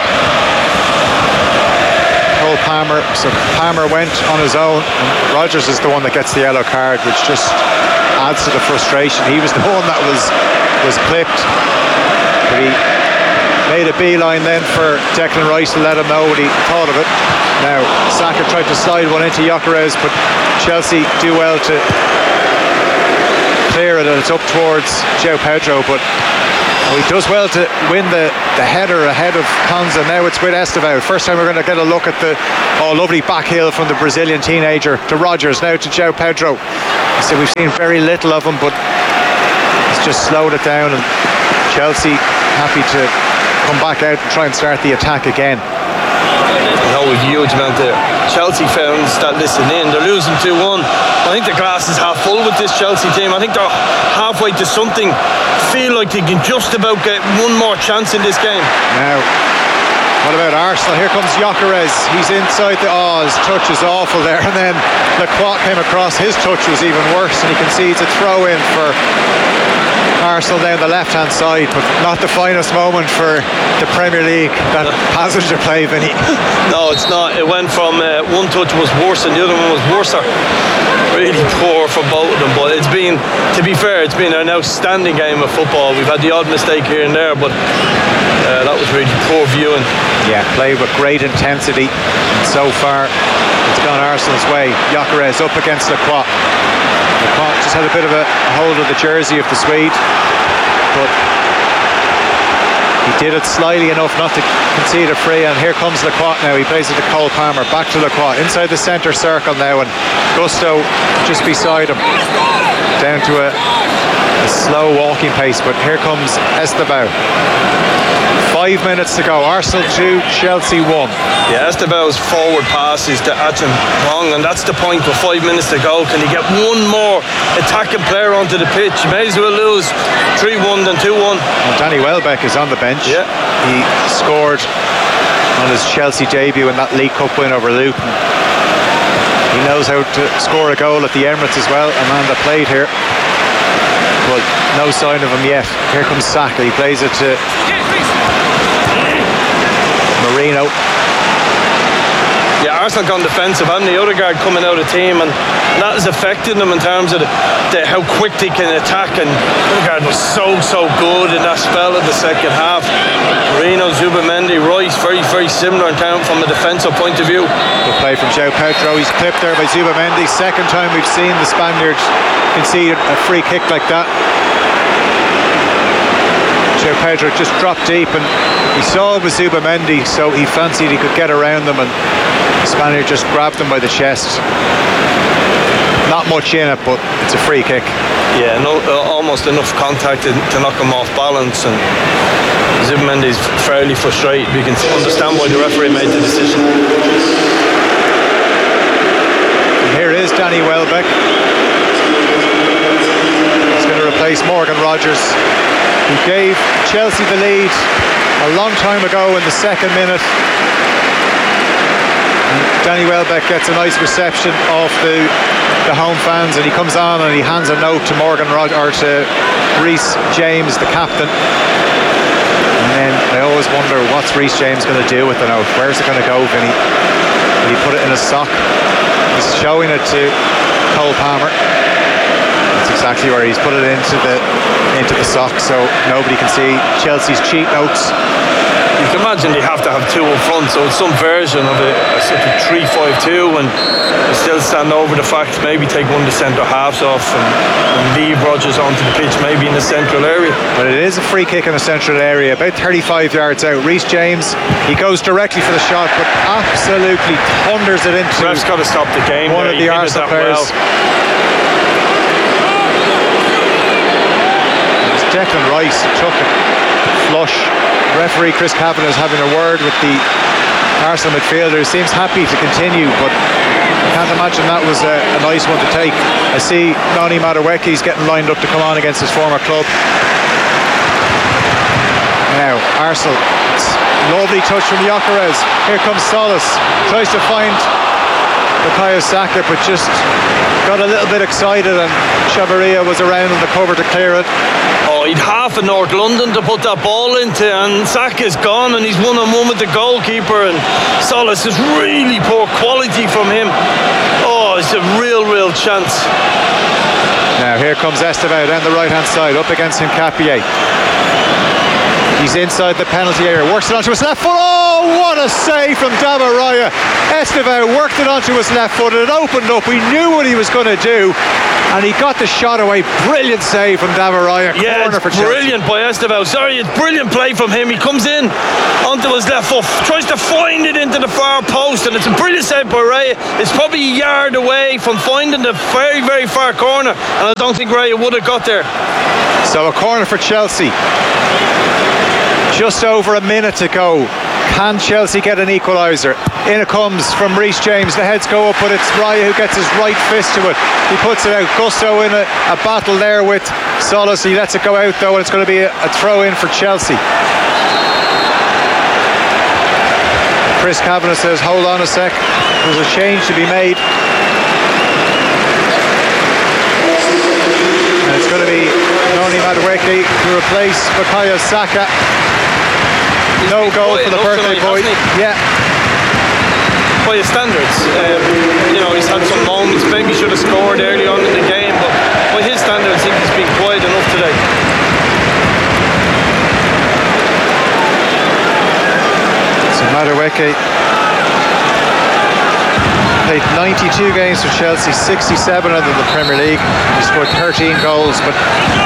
Cole Palmer. So Palmer went on his own, and Rogers is the one that gets the yellow card, which just adds to the frustration. He was the one that was was clipped, but he made a beeline then for Declan Rice to let him know what he thought of it. Now Saka tried to slide one into Gyökeres, but Chelsea do well to clear it, and it's up towards João Pedro, but he does well to win the, the header ahead of Konsa. Now it's with Estevão. First time we're going to get a look at the oh, lovely back heel from the Brazilian teenager to Rogers, now to João Pedro. So we've seen very little of him, but he's just slowed it down, and Chelsea happy to come back out and try and start the attack again. No, a huge amount there. Chelsea fans that listen in, they're losing two one. I think the glass is half full with this Chelsea team. I think they're halfway to something. Feel like they can just about get one more chance in this game. Now, what about Arsenal? Here comes Gyökeres. He's inside the... Oh, his touch is awful there. And then Lacroix came across. His touch was even worse, and he concedes a throw in for Arsenal down the left hand side, but not the finest moment for the Premier League, that passenger play, Vinny. No, it's not. It went from uh, one touch was worse and the other one was worse. Really poor for both of them, but it's been, to be fair, it's been an outstanding game of football. We've had the odd mistake here and there, but uh, that was really poor viewing. Yeah, played with great intensity, and so far it's gone Arsenal's way. Gyökeres up against Lacroix. Lacroix just had a bit of a hold of the jersey of the Swede, but he did it slyly enough not to concede a free. And here comes Lacroix now. He plays it to Cole Palmer, back to Lacroix inside the centre circle now, and Gusto just beside him, down to a, a slow walking pace. But here comes Estevão. Five minutes to go. Arsenal two, Chelsea one. Yeah, Estevão's forward pass is to Achin wrong, and that's the point with five minutes to go. Can he get one more attacking player onto the pitch? He may as well lose three one than two one. Well, Danny Welbeck is on the bench. Yeah. He scored on his Chelsea debut in that League Cup win over Luton. He knows how to score a goal at the Emirates as well. A man that played here, but no sign of him yet. Here comes Saka. He plays it to Marino. Yeah, Arsenal gone defensive, and the other guard coming out of team, and that has affected them in terms of the, the, how quick they can attack. And Odegaard was so so good in that spell in the second half. Marino, Zubamendi, Rice, very very similar in terms from a defensive point of view. Good play from João Pedro. He's clipped there by Zubamendi. Second time we've seen the Spaniard concede a free kick like that. João Pedro just dropped deep, and he saw it was Zubamendi, so he fancied he could get around them, and the Spaniard just grabbed him by the chest. Not much in it, but it's a free kick. Yeah, no, uh, almost enough contact to, to knock him off balance, and Zubamendi's fairly frustrated. We can understand why the referee made the decision. And here is Danny Welbeck. He's going to replace Morgan Rogers, who gave Chelsea the lead a long time ago in the second minute. And Danny Welbeck gets a nice reception off the, the home fans, and he comes on and he hands a note to Morgan Rogers, or to Reece James, the captain. And then I always wonder, what's Reece James going to do with the note? Where's it going to go, Vinny? Will he put it in his sock? He's showing it to Cole Palmer. That's exactly where he's put it into the into the sock, so nobody can see Chelsea's cheat notes. You can imagine they have to have two up front, so it's some version of a, a sort of three five two, and they still stand over the fact maybe take one of the centre halves off and, and leave Rodgers onto the pitch, maybe in the central area. But it is a free kick in the central area, about thirty-five yards out. Reece James, he goes directly for the shot, but absolutely thunders it into. Ref's got to stop the game. One there. of the Arsenal players. Well. Declan Rice took a flush. Referee Chris Kavanagh is having a word with the Arsenal midfielder who seems happy to continue, but I can't imagine that was a, a nice one to take. I see Noni Madueke's getting lined up to come on against his former club. Now, Arsenal, lovely touch from Gyökeres. Here comes Solis, tries to find Bukayo Saka, but just got a little bit excited, and Chavarria was around in the cover to clear it. Oh, he'd half of North London to put that ball into, and Saka's gone, and he's one on one with the goalkeeper, and Solis is really poor quality from him. Oh, it's a real, real chance. Now here comes Estevao down the right hand side, up against Hincapié. He's inside the penalty area, works it onto his left foot. Oh, what a save from David Raya. Estevao worked it onto his left foot, it opened up, he knew what he was going to do, and he got the shot away. Brilliant save from David Raya. Yeah, corner it's for brilliant by Estevao. Sorry, it's brilliant play from him. He comes in onto his left foot, tries to find it into the far post, and it's a brilliant save by Raya. It's probably a yard away from finding the very, very far corner, and I don't think Raya would have got there. So a corner for Chelsea. Just over a minute to go. Can Chelsea get an equaliser? In it comes from Reece James. The heads go up, but it's Raya who gets his right fist to it. He puts it out. Gusto in a, a battle there with Solis. He lets it go out though, and it's going to be a, a throw in for Chelsea. Chris Kavanagh says, hold on a sec. There's a change to be made. And it's going to be Noni Madueke to replace Bukayo Saka. No goal for the birthday boy. Yeah. By his standards, um, you know, he's had some moments. Maybe should have scored early on in the game, but by his standards, I think he's been quiet enough today. So Madueke played ninety-two games for Chelsea, sixty-seven under the Premier League. He scored thirteen goals, but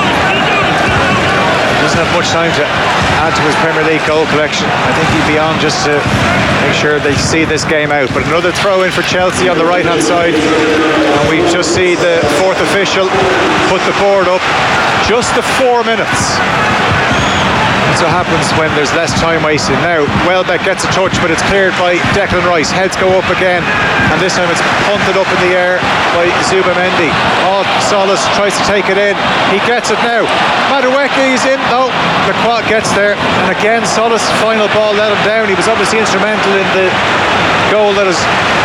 doesn't have much time to add to his Premier League goal collection. I think he'd be on just to make sure they see this game out. But another throw in for Chelsea on the right hand side, and we just see the fourth official put the board up. Just the four minutes. That's what happens when there's less time wasted. Now Welbeck gets a touch, but it's cleared by Declan Rice. Heads go up again, and this time it's punted up in the air by Zubamendi. Oh, Solis tries to take it in. He gets it now. Madueke is in. No, the quad gets there, and again Solis' final ball let him down. He was obviously instrumental in the goal that is,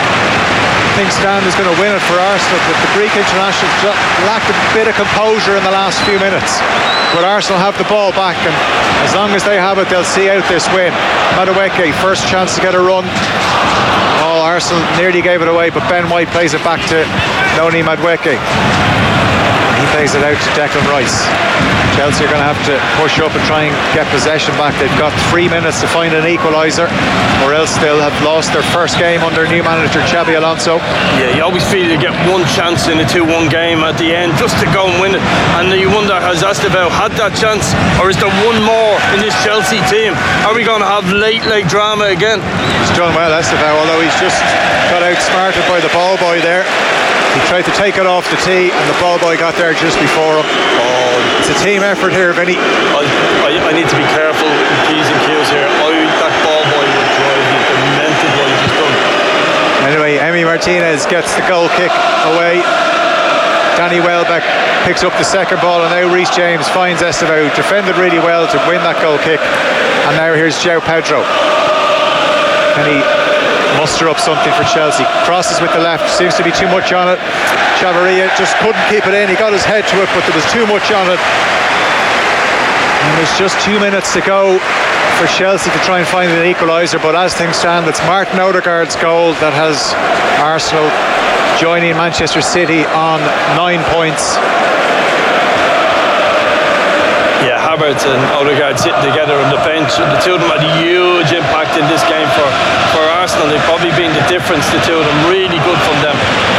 I think Stan is going to win it for Arsenal, but the Greek international lacked a bit of composure in the last few minutes. But Arsenal have the ball back, and as long as they have it, they'll see out this win. Madueke, first chance to get a run. Oh, Arsenal nearly gave it away, but Ben White plays it back to Noni Madueke. He plays it out to Declan Rice. Chelsea are going to have to push up and try and get possession back. They've got three minutes to find an equaliser, or else they'll have lost their first game under new manager Xabi Alonso. Yeah, you always feel you get one chance in a two one game at the end just to go and win it, and you wonder, has Estevao had that chance, or is there one more in this Chelsea team? Are we going to have late late drama again? He's done well, Estevao, although he's just got outsmarted by the ball boy there. He tried to take it off the tee, and the ball boy got there just before him. Oh, it's a team effort here, Vinny. I, I, I need to be careful with P's and Q's here. I, that ball boy will drive you demented what he's just done. Anyway, Emi Martinez gets the goal kick away. Danny Welbeck picks up the second ball, and now Reece James finds Estevao, defended really well to win that goal kick. And now here's João Pedro. Can he muster up something for Chelsea? Crosses with the left, seems to be too much on it. Chavarria just couldn't keep it in. He got his head to it, but there was too much on it. And there's just two minutes to go for Chelsea to try and find an equaliser, but as things stand, it's Martin Odegaard's goal that has Arsenal joining Manchester City on nine points. Yeah, Havertz and Odegaard sitting together on the bench, and the two of them had a huge impact in this game for, for Arsenal. They've probably been the difference, the two of them. Really good from them.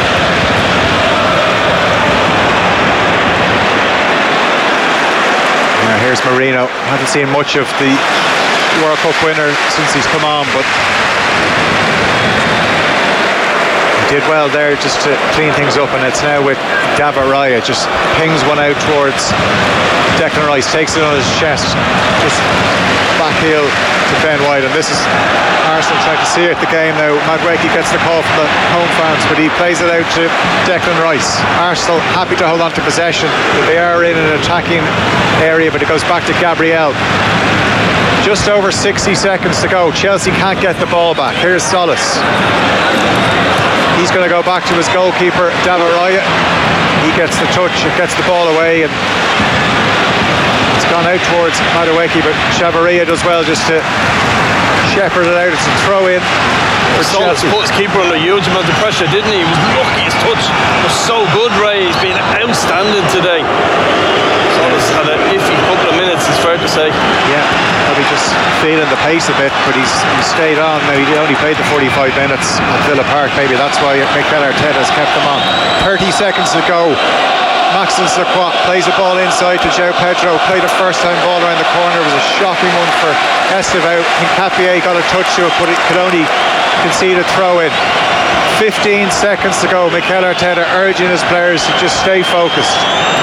Now here's Marino. Haven't seen much of the World Cup winner since he's come on, but did well there just to clean things up, and it's now with David Raya, just pings one out towards Declan Rice, takes it on his chest, just back heel to Ben White, and this is Arsenal trying to see it the game now. Madueke gets the call from the home fans, but he plays it out to Declan Rice. Arsenal happy to hold on to possession, but they are in an attacking area, but it goes back to Gabriel. Just over sixty seconds to go. Chelsea can't get the ball back. Here's Solis. He's going to go back to his goalkeeper, David Raya. He gets the touch, it gets the ball away, and it's gone out towards Madueke, but Chavarria does well just to shepherd it out. It's a throw in for Solis Chelsea. put his keeper under a huge amount of pressure, didn't he? He was lucky. His touch was so good, Ray. He's been outstanding today. Solis had an iffy couple of minutes, it's fair to say. Yeah, probably just feeling the pace a bit, but he's, he's stayed on. Now, he only played the forty-five minutes at Villa Park. Maybe that's why Mikel Arteta has kept him on. thirty seconds to go. Maxence Lacroix plays a ball inside to João Pedro. Played a first time ball around the corner. It was a shocking one for Estevao. Hincapié got a touch to it, but it could only concede a throw in. fifteen seconds to go. Mikel Arteta urging his players to just stay focused.